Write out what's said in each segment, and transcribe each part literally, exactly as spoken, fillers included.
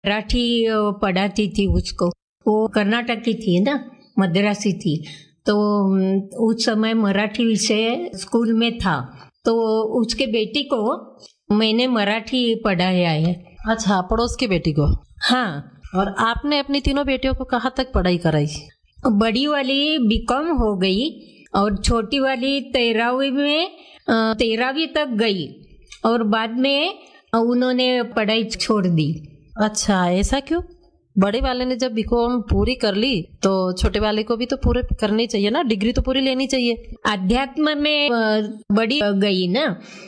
मराठी अ, पढ़ाती थी उसको। वो कर्नाटक की थी ना, मद्रासी थी, तो अम, उस समय मराठी विषय स्कूल में था, तो उसके बेटी को मैंने मराठी पढ़ाया है। अच्छा, पड़ोस की बेटी को। हाँ, और आपने अपनी तीनों बेटियों को कहाँ तक पढ़ाई कराई? बड़ी वाली बीकॉम हो गई और छोटी वाली तेरहवीं में अ, तेरहवीं तक गई और बाद में अ, उन्होंने पढ़ाई छोड़ दी। अच्छा, ऐसा क्यों? बड़े वाले ने जब बीकॉम पूरी कर ली तो छोटे वाले को भी तो पूरे करनी चाहिए ना, डिग्री तो पूरी लेनी चाहिए। अध्यात्म में अ, बड़ी गई ना,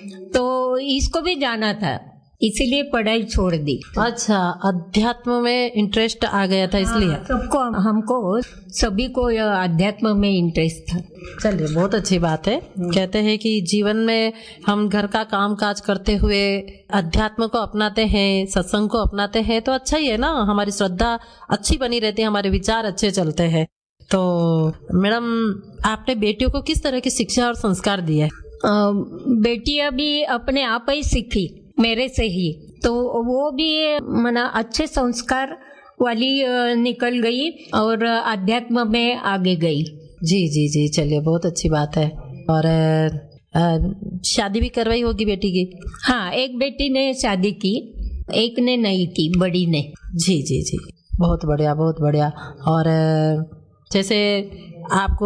तो इसको भी जाना था, इसीलिए पढ़ाई छोड़ दी। अच्छा, अध्यात्म में इंटरेस्ट आ गया था इसलिए। हाँ, सबको हमको सभी को यह अध्यात्म में इंटरेस्ट था। चलिए, बहुत अच्छी बात है। कहते हैं कि जीवन में हम घर का काम काज करते हुए अध्यात्म को अपनाते हैं, सत्संग को अपनाते हैं तो अच्छा ही है ना, हमारी श्रद्धा अच्छी बनी रहती है, हमारे विचार अच्छे चलते हैं। तो मैडम, आपने बेटियों को किस तरह की शिक्षा और संस्कार दिए? अ, बेटी अभी अपने आप ही सीखी मेरे से ही, तो वो भी मना अच्छे संस्कार वाली अ, निकल गई और अध्यात्म में आगे गई। जी जी जी, चलिए, बहुत अच्छी बात है। और अ, अ, शादी भी करवाई होगी बेटी की? हाँ, एक बेटी ने शादी की, एक ने नहीं की, बड़ी ने। जी जी जी, बहुत बढ़िया, बहुत बढ़िया। और अ, जैसे आपको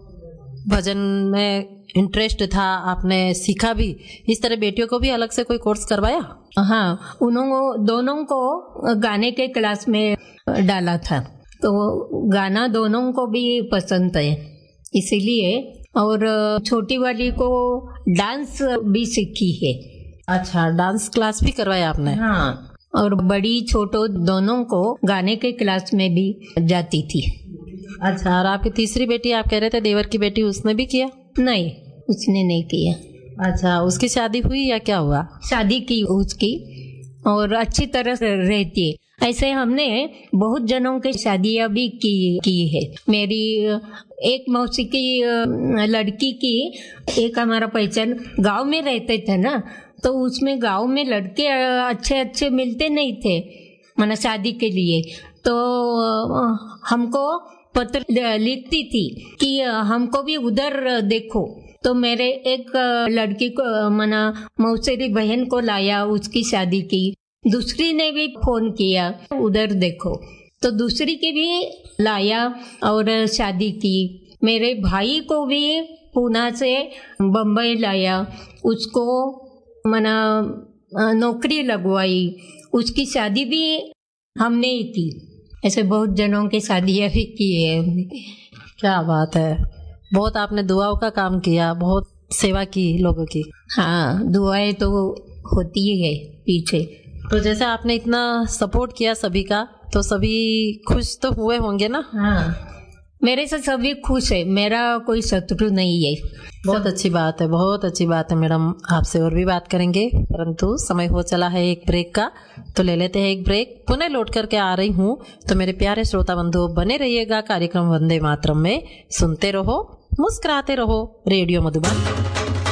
भजन में इंटरेस्ट था, आपने सीखा भी, इस तरह बेटियों को भी अलग से कोई कोर्स करवाया? हाँ, उन्होंने दोनों को गाने के क्लास में डाला था, तो गाना दोनों को भी पसंद है इसीलिए। और छोटी वाली को डांस भी सीखी है। अच्छा, डांस क्लास भी करवाया आपने? हाँ, और बड़ी छोटो दोनों को गाने के क्लास में भी जाती थी। अच्छा, और आपकी तीसरी बेटी, आप कह रहे थे देवर की बेटी, उसने भी किया? नहीं, उसने नहीं किया। अच्छा, उसकी शादी हुई या क्या हुआ? शादी की उसकी, और अच्छी तरह से रहती है। ऐसे हमने बहुत जनों की शादियां भी की की है। मेरी एक मौसी की अ, लड़की की, एक हमारा पहचान गांव में रहते थे ना, तो उसमें गांव में लड़के अ, अच्छे अच्छे मिलते नहीं थे माना शादी के लिए, तो अ, हमको पत्र लिखती थी कि अ, हमको भी उधर देखो। तो मेरे एक अ, लड़की को मना मौसेरी बहन को लाया, उसकी शादी की। दूसरी ने भी फोन किया, उधर देखो, तो दूसरी की भी लाया और शादी की। मेरे भाई को भी पूना से बम्बई लाया, उसको मना अ, नौकरी लगवाई, उसकी शादी भी हमने ही की। ऐसे बहुत जनों की शादियां भी की है हमने। क्या बात है, बहुत आपने दुआओं का काम किया, बहुत सेवा की लोगों की। हाँ, दुआएं तो होती ही है पीछे। तो जैसे आपने इतना सपोर्ट किया सभी का, तो सभी खुश तो हुए होंगे ना? हाँ, मेरे से सभी खुश है, मेरा कोई शत्रु नहीं है। बहुत अच्छी बात है, बहुत अच्छी बात है मैडम। आपसे और भी बात करेंगे, परंतु समय हो चला है एक ब्रेक का, तो ले लेते हैं एक ब्रेक। पुनः लौट करके आ रही हूँ, तो मेरे प्यारे श्रोता बंधु बने रहिएगा कार्यक्रम वंदे मातरम में। सुनते रहो, मुस्कुराते रहो, रेडियो मधुबन।